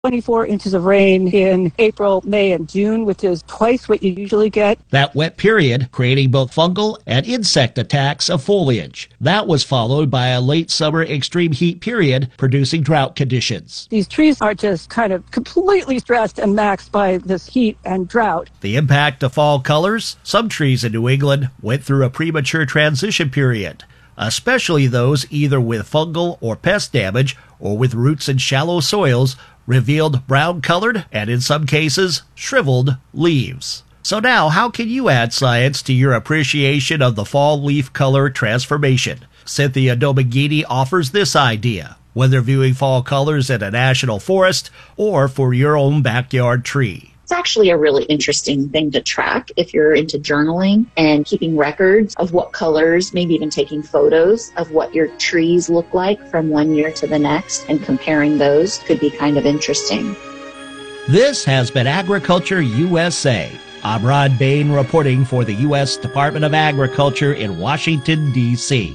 24 inches of rain in April, May, and June, which is twice what you usually get. That wet period creating both fungal and insect attacks of foliage. That was followed by a late summer extreme heat period producing drought conditions. These trees are just kind of completely stressed and maxed by this heat and drought. The impact of fall colors, some trees in New England went through a premature transition period, especially those either with fungal or pest damage or with roots in shallow soils revealed brown-colored and, in some cases, shriveled leaves. So now, how can you add science to your appreciation of the fall leaf color transformation? Cynthia Dominguini offers this idea, whether viewing fall colors in a national forest or for your own backyard tree. It's actually a really interesting thing to track if you're into journaling and keeping records of what colors, maybe even taking photos of what your trees look like from one year to the next and comparing those could be kind of interesting. This has been Agriculture USA. I'm Ron Bain reporting for the U.S. Department of Agriculture in Washington, D.C.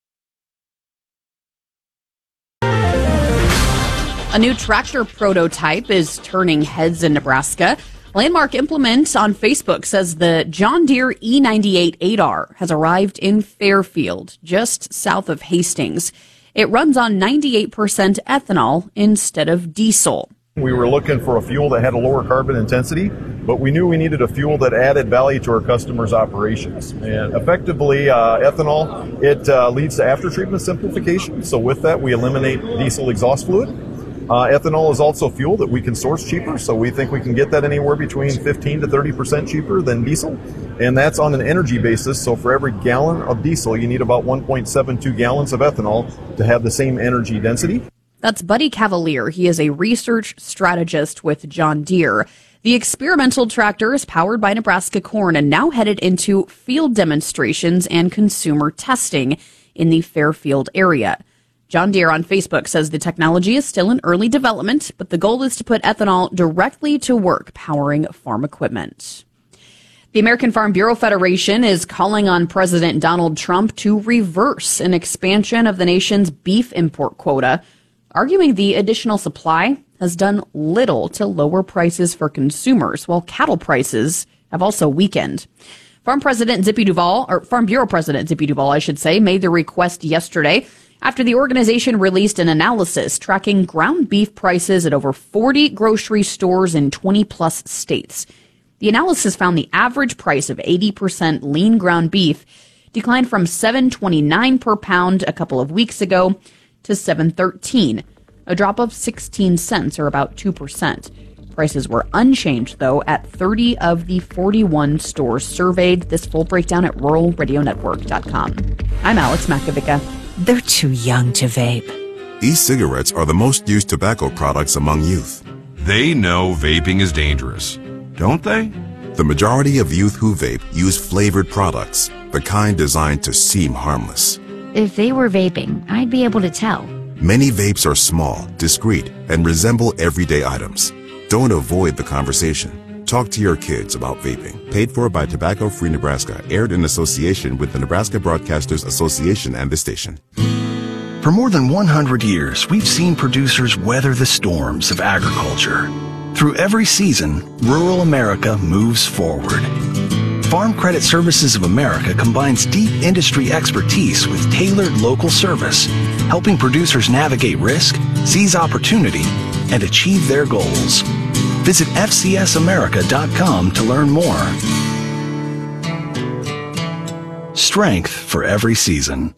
A new tractor prototype is turning heads in Nebraska. Landmark Implement on Facebook says the John Deere E98 8R has arrived in Fairfield, just south of Hastings. It runs on 98% ethanol instead of diesel. We were looking for a fuel that had a lower carbon intensity, but we knew we needed a fuel that added value to our customers' operations. And effectively, ethanol, it leads to after-treatment simplification. So with that, we eliminate diesel exhaust fluid. Ethanol is also fuel that we can source cheaper, so we think we can get that anywhere between 15 to 30% cheaper than diesel. And that's on an energy basis, so for every gallon of diesel, you need about 1.72 gallons of ethanol to have the same energy density. That's Buddy Cavalier. He is a research strategist with John Deere. The experimental tractor is powered by Nebraska Corn and now headed into field demonstrations and consumer testing in the Fairfield area. John Deere on Facebook says the technology is still in early development, but the goal is to put ethanol directly to work powering farm equipment. The American Farm Bureau Federation is calling on President Donald Trump to reverse an expansion of the nation's beef import quota, arguing the additional supply has done little to lower prices for consumers, while cattle prices have also weakened. Farm Bureau President Zippy Duvall, I should say, made the request yesterday after the organization released an analysis tracking ground beef prices at over 40 grocery stores in 20-plus states. The analysis found the average price of 80% lean ground beef declined from $7.29 per pound a couple of weeks ago to $7.13, a drop of 16 cents or about 2%. Prices were unchanged, though, at 30 of the 41 stores surveyed. This full breakdown at ruralradionetwork.com. I'm Alex Makovica. They're too young to vape. E-cigarettes are the most used tobacco products among youth. They know vaping is dangerous, don't they? The majority of youth who vape use flavored products, the kind designed to seem harmless. If they were vaping, I'd be able to tell. Many vapes are small, discreet, and resemble everyday items. Don't avoid the conversation. Talk to your kids about vaping. Paid for by Tobacco Free Nebraska. Aired in association with the Nebraska Broadcasters Association and the station. For more than 100 years, we've seen producers weather the storms of agriculture. Through every season, rural America moves forward. Farm Credit Services of America combines deep industry expertise with tailored local service, helping producers navigate risk, seize opportunity, and achieve their goals. Visit FCSAmerica.com to learn more. Strength for every season.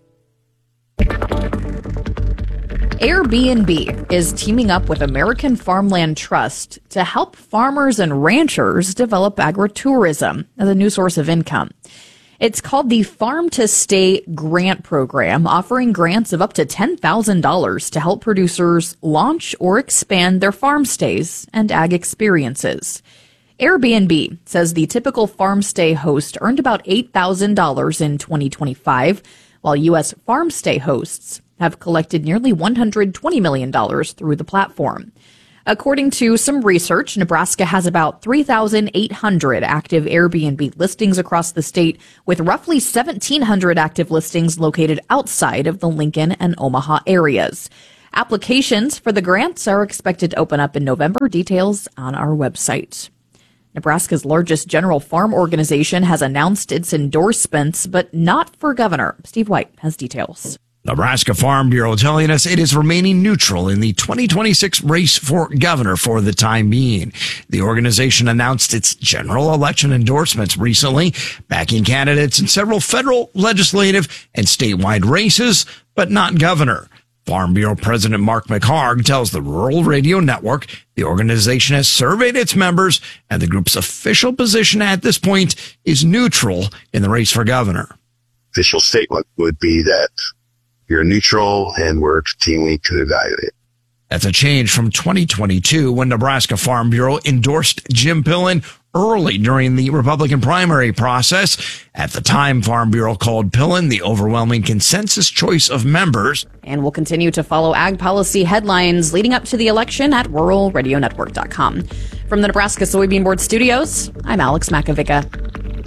Airbnb is teaming up with American Farmland Trust to help farmers and ranchers develop agritourism as a new source of income. It's called the Farm to Stay Grant Program, offering grants of up to $10,000 to help producers launch or expand their farm stays and ag experiences. Airbnb says the typical farm stay host earned about $8,000 in 2025, while U.S. farm stay hosts have collected nearly $120 million through the platform. According to some research, Nebraska has about 3,800 active Airbnb listings across the state, with roughly 1,700 active listings located outside of the Lincoln and Omaha areas. Applications for the grants are expected to open up in November. Details on our website. Nebraska's largest general farm organization has announced its endorsements, but not for governor. Steve White has details. Nebraska Farm Bureau telling us it is remaining neutral in the 2026 race for governor for the time being. The organization announced its general election endorsements recently, backing candidates in several federal, legislative, and statewide races, but not governor. Farm Bureau President Mark McHarg tells the Rural Radio Network the organization has surveyed its members and the group's official position at this point is neutral in the race for governor. Official statement would be that you're neutral and we're continuing to evaluate. That's a change from 2022 when Nebraska Farm Bureau endorsed Jim Pillen early during the Republican primary process. At the time, Farm Bureau called Pillen the overwhelming consensus choice of members. And we'll continue to follow ag policy headlines leading up to the election at ruralradionetwork.com. From the Nebraska Soybean Board Studios, I'm Alex Makovica.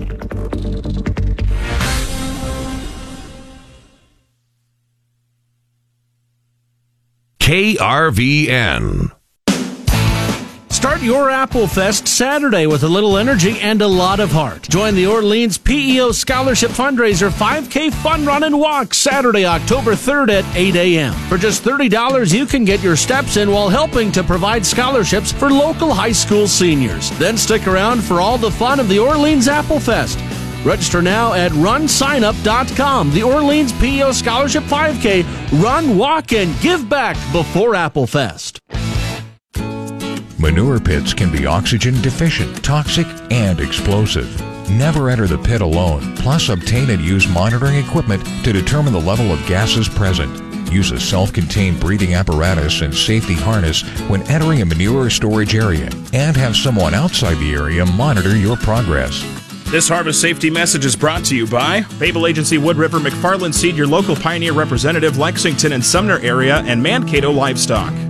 KRVN. Start your Apple Fest Saturday with a little energy and a lot of heart. Join the Orleans PEO Scholarship Fundraiser 5K Fun Run and Walk Saturday, October 3rd at 8 a.m. For just $30, you can get your steps in while helping to provide scholarships for local high school seniors. Then stick around for all the fun of the Orleans Apple Fest. Register now at runsignup.com. The Orleans PEO Scholarship 5K. Run, walk, and give back before Apple Fest. Manure pits can be oxygen deficient, toxic, and explosive. Never enter the pit alone. Plus, obtain and use monitoring equipment to determine the level of gases present. Use a self-contained breathing apparatus and safety harness when entering a manure storage area, and have someone outside the area monitor your progress. This harvest safety message is brought to you by Babel Agency, Wood River, McFarland Seed, your local Pioneer representative, Lexington and Sumner area, and Mankato Livestock.